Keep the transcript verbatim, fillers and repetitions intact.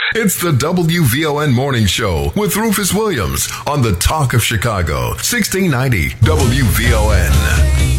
It's the W V O N Morning Show with Rufus Williams on the Talk of Chicago, sixteen ninety W V O N.